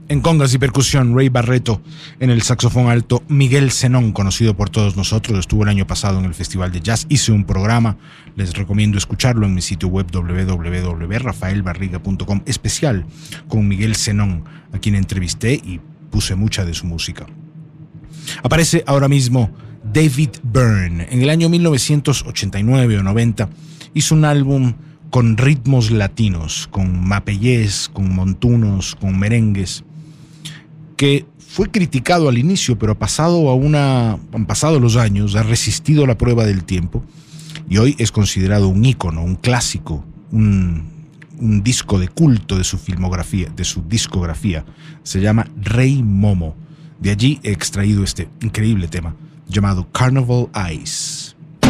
En congas y percusión, Ray Barretto. En el saxofón alto, Miguel Zenón, conocido por todos nosotros. Estuvo el año pasado en el Festival de Jazz. Hice un programa, les recomiendo escucharlo en mi sitio web www.rafaelbarriga.com, especial con Miguel Zenón, a quien entrevisté y puse mucha de su música. Aparece ahora mismo David Byrne. En el año 1989 o 90 hizo un álbum con ritmos latinos, con mapellés, con montunos, con merengues, que fue criticado al inicio, pero han pasado los años, ha resistido la prueba del tiempo y hoy es considerado un ícono, un clásico, un disco de culto de su filmografía, de su discografía. Se llama Rey Momo. De allí he extraído este increíble tema llamado Carnival Eyes.